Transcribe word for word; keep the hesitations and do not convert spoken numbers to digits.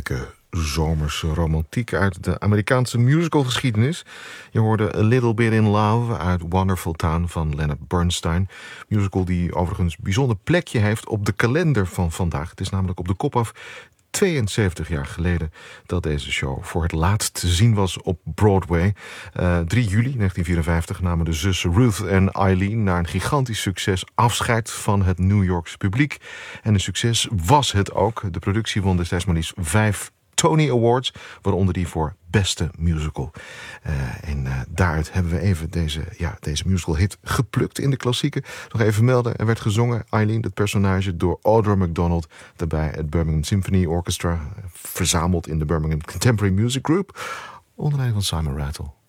heerlijke zomerse romantiek uit de Amerikaanse musicalgeschiedenis. Je hoorde A Little Bit in Love uit Wonderful Town van Leonard Bernstein. Musical die overigens een bijzonder plekje heeft op de kalender van vandaag. Het is namelijk op de kop af tweeënzeventig jaar geleden dat deze show voor het laatst te zien was op Broadway. Uh, drie juli negentien vierenvijftig namen de zussen Ruth en Eileen na een gigantisch succes afscheid van het New Yorkse publiek. En een succes was het ook. De productie won destijds maar liefst vijf Tony Awards, waaronder die voor beste musical. Uh, en uh, daaruit hebben we even deze, ja, deze musical hit geplukt in de klassieken. Nog even melden, er werd gezongen, Eileen, het personage, door Audra McDonald. Daarbij het Birmingham Symphony Orchestra, verzameld in de Birmingham Contemporary Music Group, onder leiding van Simon Rattle.